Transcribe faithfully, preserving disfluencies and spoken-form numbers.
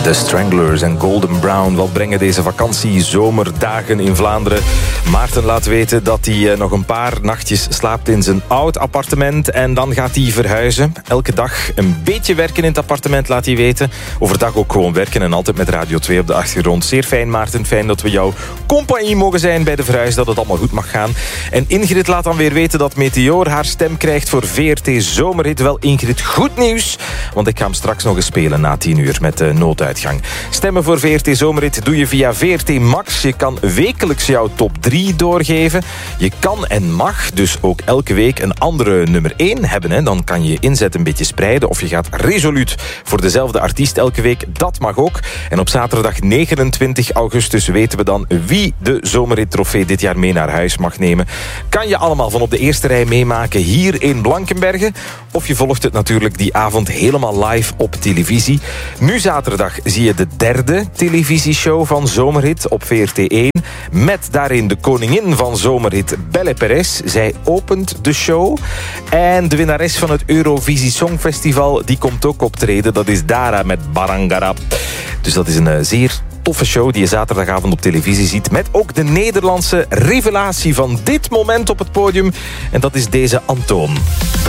The Stranglers en Golden Brown. Wat brengen deze vakantie-zomerdagen in Vlaanderen? Maarten laat weten dat hij nog een paar nachtjes slaapt in zijn oud appartement. En dan gaat hij verhuizen. Elke dag een beetje werken in het appartement, laat hij weten. Overdag ook gewoon werken en altijd met Radio twee op de achtergrond. Zeer fijn, Maarten. Fijn dat we jouw compagnie mogen zijn bij de verhuis. Dat het allemaal goed mag gaan. En Ingrid laat dan weer weten dat Meteor haar stem krijgt voor V R T Zomerhit. Wel, Ingrid, goed nieuws. Want ik ga hem straks nog eens spelen na tien uur met de nooduitgang. Stemmen voor V R T Zomerhit doe je via V R T Max. Je kan wekelijks jouw top drie doorgeven. Je kan en mag dus ook elke week een andere nummer één hebben. Hè. Dan kan je je inzet een beetje spreiden. Of je gaat resoluut voor dezelfde artiest elke week. Dat mag ook. En op zaterdag negenentwintig augustus weten we dan wie de Zomerhit trofee dit jaar mee naar huis mag nemen. Kan je allemaal van op de eerste rij meemaken hier in Blankenberge. Of je volgt het natuurlijk die avond helemaal live op televisie. Nu zaterdag zie je de derde televisieshow van Zomerhit op V R T één. Met daarin de koningin van Zomerhit, Belle Perez. Zij opent de show. En de winnares van het Eurovisie Songfestival, die komt ook optreden. Dat is Dara met Barangara. Dus dat is een uh, zeer toffe show die je zaterdagavond op televisie ziet. Met ook de Nederlandse revelatie van dit moment op het podium. En dat is deze Antoon.